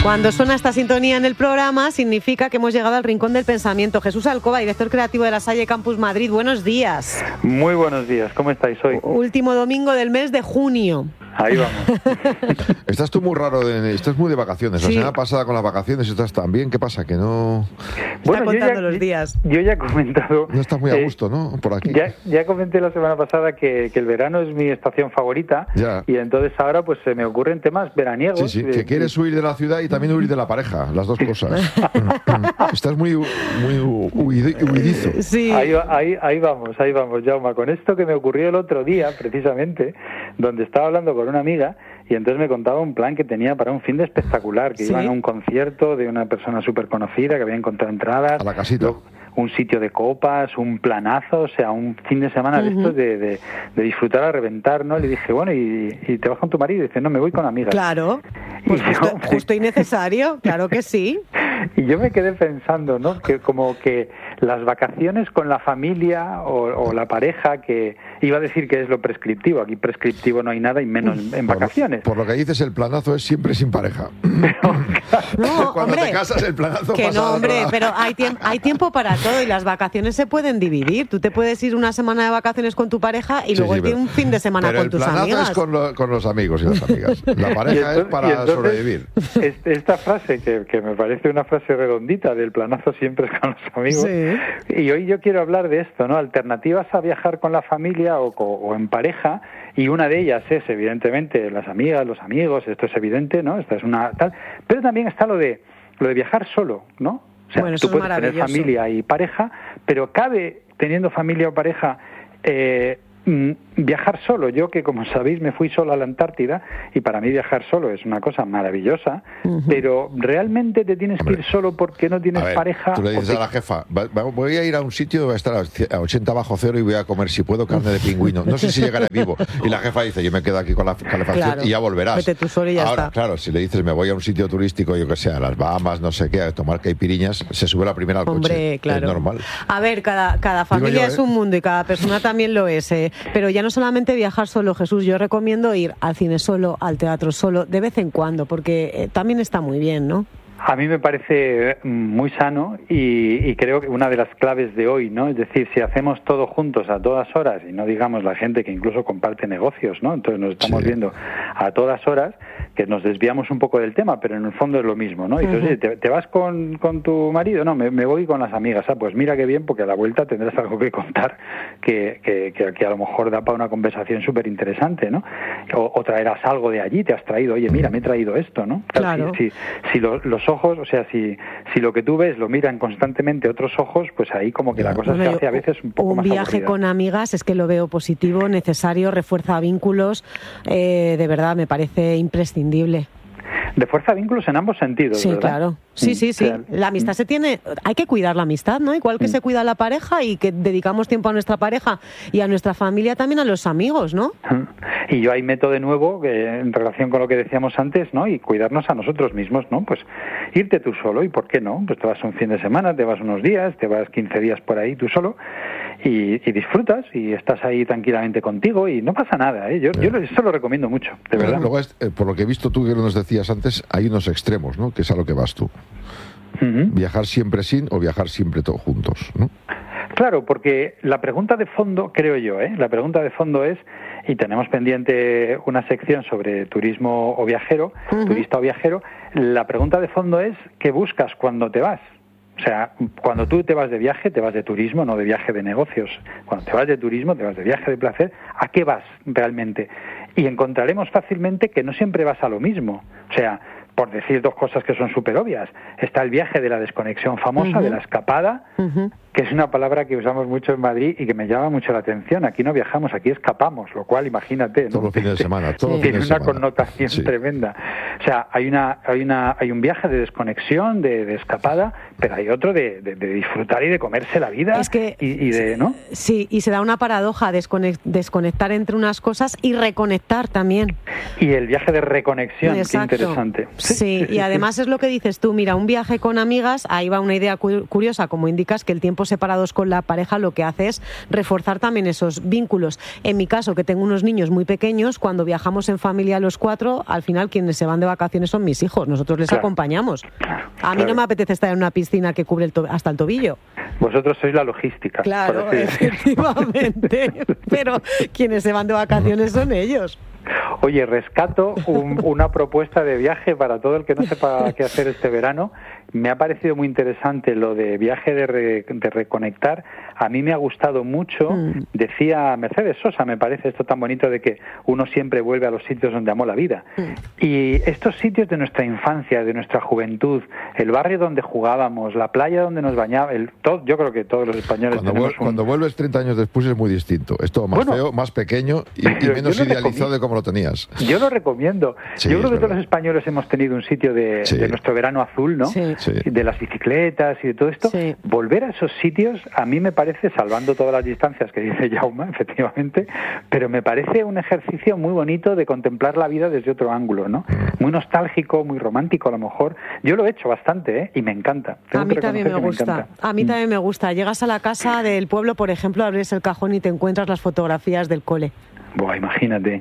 Cuando suena esta sintonía en el programa, significa que hemos llegado al rincón del pensamiento. Jesús Alcoba, director creativo de La Salle Campus Madrid, buenos días. Muy buenos días, ¿cómo estáis hoy? Último domingo del mes de junio. Ahí vamos. Estás tú muy raro, estás muy de vacaciones. Sí. La semana pasada con las vacaciones estás también. ¿Qué pasa? Que no... Está contando los días. Yo ya he comentado... No estás muy a gusto, ¿no? Por aquí. Ya comenté la semana pasada que el verano es mi estación favorita. Ya. Y entonces ahora pues se me ocurren temas veraniegos. Sí, que quieres huir de la ciudad y también huir de la pareja, las dos cosas. Estás muy huidizo. Sí. Ahí vamos, Jaume. Con esto que me ocurrió el otro día, precisamente, donde estaba hablando con una amiga y entonces me contaba un plan que tenía para un fin de espectacular, que iban a un concierto de una persona súper conocida, que había encontrado entradas. A la casita. Un sitio de copas, un planazo, o sea, un fin de semana de estos de disfrutar a reventar, ¿no? Le dije, bueno, ¿y te vas con tu marido? Y dice, no, me voy con amigas. Claro, pues justo y necesario, claro que sí. Y yo me quedé pensando, ¿no? Que como que las vacaciones con la familia o la pareja, que iba a decir que es lo prescriptivo, aquí prescriptivo no hay nada y menos en vacaciones. Por lo que dices, el planazo es siempre sin pareja. No, cuando hombre, te casas el planazo que pasa no, hombre, a otro pero hay tiempo para todo y las vacaciones se pueden dividir. Tú te puedes ir una semana de vacaciones con tu pareja y luego ir un fin de semana con tus amigas. Pero el planazo es con los amigos y las amigas. La pareja es para sobrevivir. Esta frase, que me parece una frase redondita, del planazo siempre es con los amigos. Sí. Y hoy yo quiero hablar de esto, ¿no? Alternativas a viajar con la familia o en pareja, y una de ellas es, evidentemente, las amigas, los amigos, esto es evidente, ¿no? Esta es una tal. Pero también está lo de viajar solo, ¿no? O sea, bueno, tú puedes tener familia y pareja, pero cabe, teniendo familia o pareja, viajar solo. Yo que, como sabéis, me fui solo a la Antártida y para mí viajar solo es una cosa maravillosa, pero ¿realmente te tienes que ir solo porque no tienes pareja? Tú le dices a la jefa, voy a ir a un sitio, voy a estar a 80 bajo cero y voy a comer, si puedo, carne de pingüino. No sé si llegaré vivo. Y la jefa dice, yo me quedo aquí con la calefacción y ya volverás. Vete tú solo y ya Ahora, está. claro, si le dices, me voy a un sitio turístico, yo que sé, a las Bahamas, no sé qué, a tomar caipiriñas, se sube la primera al coche. Claro. Es normal. A ver, cada familia es un mundo y cada persona también lo es. Pero ya no solamente viajar solo, Jesús, yo recomiendo ir al cine solo, al teatro solo, de vez en cuando, porque también está muy bien, ¿no? A mí me parece muy sano y creo que una de las claves de hoy, ¿no? Es decir, si hacemos todo juntos a todas horas, y no digamos la gente que incluso comparte negocios, ¿no? Entonces nos estamos viendo a todas horas, que nos desviamos un poco del tema, pero en el fondo es lo mismo, ¿no? Y entonces, ¿te vas con tu marido? No, me voy con las amigas. Ah, pues mira qué bien, porque a la vuelta tendrás algo que contar que a lo mejor da para una conversación súper interesante, ¿no? O traerás algo de allí, te has traído, oye, mira, me he traído esto, ¿no? Claro. Si los ojos, o sea, si lo que tú ves lo miran constantemente otros ojos, pues ahí como que la cosa se hace a veces un poco más aburrida. Un viaje con amigas es que lo veo positivo, necesario, refuerza vínculos, de verdad me parece imprescindible. Refuerza vínculos en ambos sentidos, sí, ¿verdad? Claro. Sí. La amistad hay que cuidar la amistad, ¿no? Igual que se cuida la pareja y que dedicamos tiempo a nuestra pareja y a nuestra familia, también a los amigos, ¿no? Y yo ahí meto de nuevo, en relación con lo que decíamos antes, ¿no? Y cuidarnos a nosotros mismos, ¿no? Pues irte tú solo, ¿y por qué no? Pues te vas un fin de semana, te vas unos días, te vas 15 días por ahí tú solo y disfrutas y estás ahí tranquilamente contigo y no pasa nada, ¿eh? Yo eso lo recomiendo mucho, de verdad. Luego, por lo que he visto tú que nos decías antes, hay unos extremos, ¿no? Que es a lo que vas tú. Viajar siempre sin o viajar siempre todos juntos, ¿no? Claro, porque la pregunta de fondo, creo yo, la pregunta de fondo es, y tenemos pendiente una sección sobre turismo o viajero, turista o viajero, la pregunta de fondo es, ¿qué buscas cuando te vas? O sea, cuando tú te vas de viaje, te vas de turismo, no de viaje de negocios. Cuando te vas de turismo, te vas de viaje de placer, ¿a qué vas realmente? Y encontraremos fácilmente que no siempre vas a lo mismo. O sea, por decir dos cosas que son súper obvias, está el viaje de la desconexión famosa, de la escapada, que es una palabra que usamos mucho en Madrid y que me llama mucho la atención. Aquí no viajamos, aquí escapamos, lo cual, imagínate, ¿no? Todos los fines de semana. Tiene una connotación tremenda. O sea, hay un viaje de desconexión, de escapada, pero hay otro de disfrutar y de comerse la vida y de, ¿no? Sí, y se da una paradoja, desconectar entre unas cosas y reconectar también. Y el viaje de reconexión, exacto. Qué interesante. Sí, y además es lo que dices tú, mira, un viaje con amigas, ahí va una idea curiosa, como indicas, que el tiempo separados con la pareja lo que hace es reforzar también esos vínculos. En mi caso, que tengo unos niños muy pequeños, cuando viajamos en familia los 4, al final quienes se van de vacaciones son mis hijos, nosotros les acompañamos. A mí no me apetece estar en una piscina que cubre hasta el tobillo. Vosotros sois la logística. Claro, efectivamente, pero quienes se van de vacaciones son ellos. Oye, rescato una propuesta de viaje para todo el que no sepa qué hacer este verano. Me ha parecido muy interesante lo de viaje de reconectar. A mí me ha gustado mucho. Decía Mercedes Sosa, me parece esto tan bonito de que uno siempre vuelve a los sitios donde amó la vida. Y estos sitios de nuestra infancia, de nuestra juventud, el barrio donde jugábamos, la playa donde nos bañábamos, yo creo que todos los españoles cuando vuelves 30 años después es muy distinto. Es todo más feo, más pequeño y menos idealizado de cómo lo tenías. Yo lo recomiendo. Sí, yo creo que todos los españoles hemos tenido un sitio de nuestro verano azul, ¿no? Sí. De las bicicletas y de todo esto. Sí. Volver a esos sitios, a mí me parece, salvando todas las distancias que dice Jaume, efectivamente, pero me parece un ejercicio muy bonito de contemplar la vida desde otro ángulo, ¿no? Muy nostálgico, muy romántico a lo mejor. Yo lo he hecho bastante, ¿eh? Y me encanta. A mí también me gusta. A mí también me gusta. Llegas a la casa del pueblo, por ejemplo, abres el cajón y te encuentras las fotografías del cole. Buah, imagínate.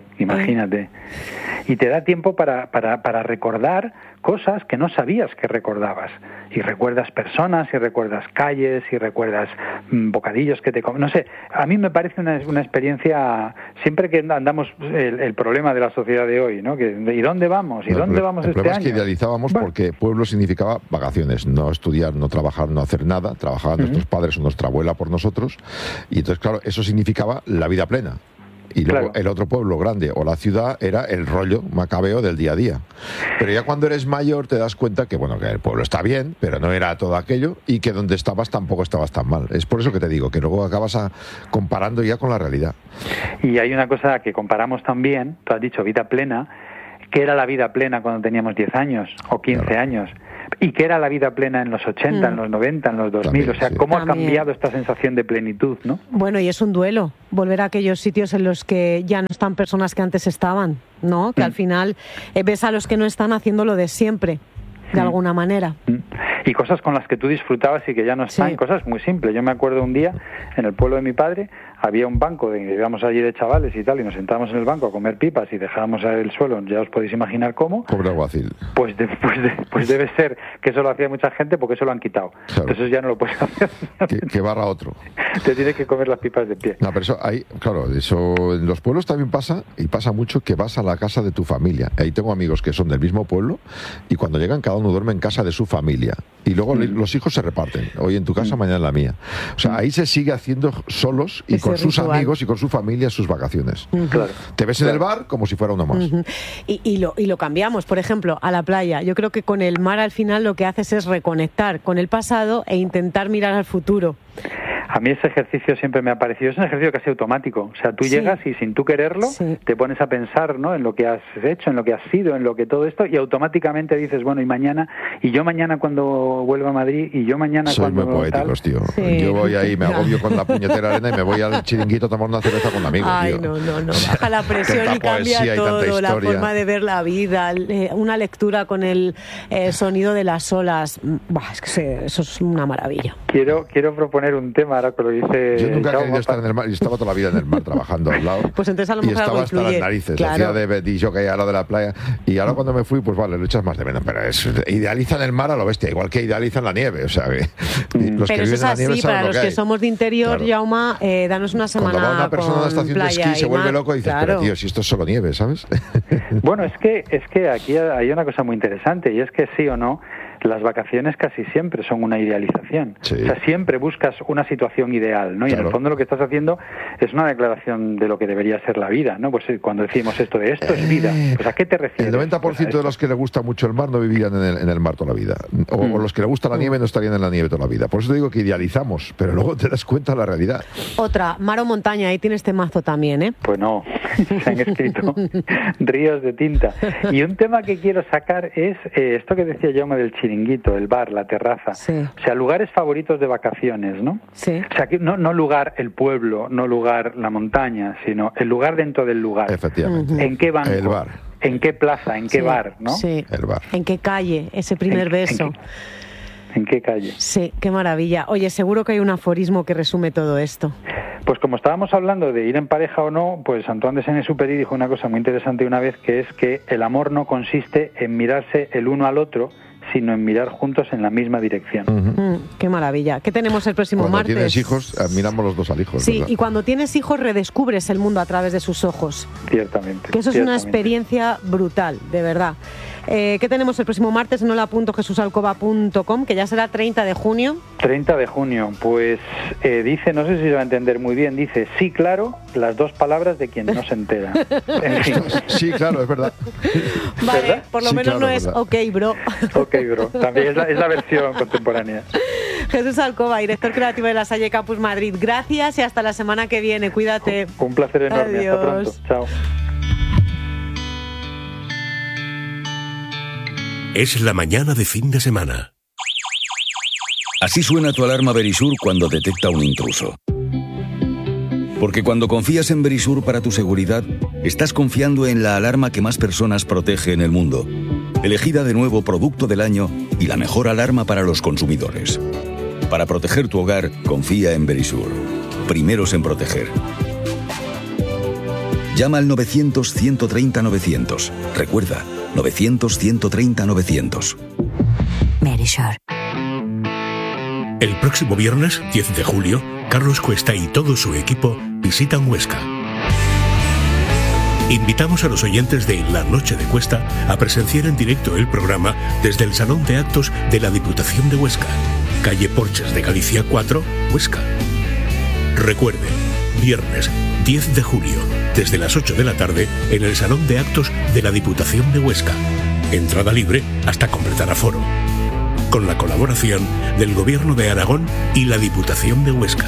Y te da tiempo para recordar cosas que no sabías que recordabas. Y recuerdas personas, y recuerdas calles, y recuerdas bocadillos que te comes. No sé, a mí me parece una experiencia, siempre que andamos el problema de la sociedad de hoy, ¿no? ¿Y dónde vamos? ¿Y dónde vamos este año? El problema es que idealizábamos porque pueblo significaba vacaciones, no estudiar, no trabajar, no hacer nada. Trabajaban nuestros padres o nuestra abuela por nosotros. Y entonces, claro, eso significaba la vida plena. Y luego el otro pueblo grande o la ciudad era el rollo macabeo del día a día. Pero ya cuando eres mayor te das cuenta que, bueno, que el pueblo está bien, pero no era todo aquello y que donde estabas tampoco estabas tan mal. Es por eso que te digo, que luego acabas comparando ya con la realidad. Y hay una cosa que comparamos también, tú has dicho vida plena, que era la vida plena cuando teníamos 10 años o 15 años. Y que era la vida plena en los 80, en los 90, en los 2000. También, o sea, cómo ha cambiado esta sensación de plenitud, ¿no? Bueno, y es un duelo, volver a aquellos sitios en los que ya no están personas que antes estaban, ¿no? Que al final ves a los que no están haciendo lo de siempre, de alguna manera. Y cosas con las que tú disfrutabas y que ya no están, cosas muy simples. Yo me acuerdo un día, en el pueblo de mi padre, había un banco, íbamos allí de chavales y tal, y nos sentábamos en el banco a comer pipas y dejábamos el suelo, ya os podéis imaginar cómo. Pobre alguacil. Pues debe ser que eso lo hacía mucha gente porque eso lo han quitado. Claro. Entonces ya no lo puedes hacer. Que barra otro. Te tienes que comer las pipas de pie. No, pero eso, eso en los pueblos también pasa, y pasa mucho que vas a la casa de tu familia. Ahí tengo amigos que son del mismo pueblo y cuando llegan cada uno duerme en casa de su familia. Y luego los hijos se reparten. Hoy en tu casa, mañana en la mía. O sea, ahí se sigue haciendo solos y con sus amigos y con su familia sus vacaciones. Claro. Te ves en el bar como si fuera uno más. Y lo cambiamos, por ejemplo, a la playa. Yo creo que con el mar al final lo que haces es reconectar con el pasado e intentar mirar al futuro. A mí ese ejercicio siempre me ha parecido, es un ejercicio casi automático, o sea, tú llegas y sin tú quererlo te pones a pensar, ¿no?, en lo que has hecho, en lo que has sido, en lo que todo esto, y automáticamente dices, bueno, y yo mañana cuando vuelva a Madrid, y yo mañana cuando... Soy muy poéticos, tío. Sí. Yo voy ahí, me agobio con la puñetera arena y me voy al chiringuito a tomar una cerveza con amigos. Ay, tío. No, baja la presión y cambia todo, la forma de ver la vida, una lectura con el sonido de las olas. Es que eso es una maravilla. Quiero proponer un tema ahora que lo dice. Yo nunca he querido estar en el mar y estaba toda la vida en el mar trabajando al lado. Pues entonces a lo mejor y estaba hasta las narices, decía de disjockey al lado de la playa. Y ahora cuando me fui, pues vale, lo echas más de menos. Pero idealizan el mar a lo bestia, igual que idealizan la nieve. O sea, que los pero que eso es así, para los que somos de interior, Jaume, danos una semana. Cuando va una persona a una estación de esquí se vuelve loco y dices, pero tío, si esto es solo nieve, ¿sabes? Bueno, es que aquí hay una cosa muy interesante, y es que sí o no, las vacaciones casi siempre son una idealización. Sí. O sea, siempre buscas una situación ideal, ¿no? Y en el fondo lo que estás haciendo es una declaración de lo que debería ser la vida, ¿no? Pues cuando decimos esto es vida, pues ¿a qué te refieres? El 90% de los que le gusta mucho el mar no vivirían en el mar toda la vida. O los que le gusta la nieve no estarían en la nieve toda la vida. Por eso te digo que idealizamos, pero luego te das cuenta de la realidad. Otra, mar o montaña, ahí tienes temazo también, ¿eh? Pues no, se han escrito ríos de tinta. Y un tema que quiero sacar es esto que decía Jaume del chiringuito. chiringuito, el bar, la terraza. Sí. O sea, lugares favoritos de vacaciones, ¿no? Sí. O sea, que no lugar el pueblo, no lugar la montaña, sino el lugar dentro del lugar. Efectivamente. ¿En qué banco? El bar. ¿En qué plaza? ¿En qué bar? ¿no? Sí. El bar. ¿En qué calle? Ese primer beso. ¿En qué calle? Sí, qué maravilla. Oye, seguro que hay un aforismo que resume todo esto. Pues como estábamos hablando de ir en pareja o no, pues Antoine de Saint-Exupéry dijo una cosa muy interesante una vez, que es que el amor no consiste en mirarse el uno al otro, sino en mirar juntos en la misma dirección. Qué maravilla. ¿Qué tenemos el próximo Cuando martes? tienes hijos, miramos los dos al hijo. Sí, ¿verdad? y cuando tienes hijos redescubres el mundo a través de sus ojos. Ciertamente. Que eso es una experiencia brutal, de verdad. ¿Qué tenemos el próximo martes en hola.jesusalcoba.com, que ya será 30 de junio? 30 de junio, pues dice, no sé si se va a entender muy bien, dice, sí, claro, las dos palabras de quien no se entera. En fin. Sí, claro, es verdad. Vale, ¿verdad? por lo Sí, menos claro, no es es verdad. ok, bro. Ok, bro, también es la versión contemporánea. Jesús Alcoba, director creativo de La Salle Campus Madrid. Gracias y hasta la semana que viene. Cuídate. Un placer enorme. Adiós. Hasta pronto. Chao. Es la mañana de fin de semana. Así suena tu alarma Verisur cuando detecta un intruso. Porque cuando confías en Verisur para tu seguridad, estás confiando en la alarma que más personas protege en el mundo. Elegida de nuevo Producto del Año y la mejor alarma para los consumidores. Para proteger tu hogar, confía en Verisur. Primeros en proteger. Llama al 900-130-900. Recuerda, 900-130-900. Verisur. El próximo viernes, 10 de julio, Carlos Cuesta y todo su equipo visitan Huesca. Invitamos a los oyentes de La Noche de Cuesta a presenciar en directo el programa desde el Salón de Actos de la Diputación de Huesca, calle Porches de Galicia 4, Huesca. Recuerde, viernes 10 de julio, desde las 8 de la tarde, en el Salón de Actos de la Diputación de Huesca. Entrada libre hasta completar aforo. Con la colaboración del Gobierno de Aragón y la Diputación de Huesca.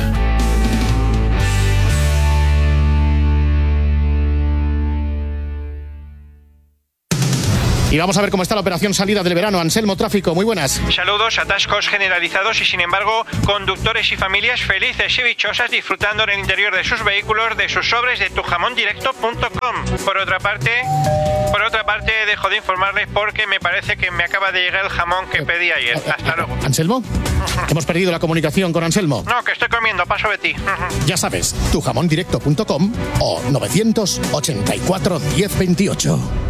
Y vamos a ver cómo está la operación salida del verano. Anselmo, tráfico, muy buenas. Saludos, atascos generalizados y sin embargo, conductores y familias felices y dichosas disfrutando en el interior de sus vehículos de sus sobres de tujamondirecto.com. Por otra parte, dejo de informarles porque me parece que me acaba de llegar el jamón que pedí ayer. Hasta luego. ¿Anselmo? Hemos perdido la comunicación con Anselmo. No, que estoy comiendo, paso de ti. Ya sabes, tujamondirecto.com o 984 1028.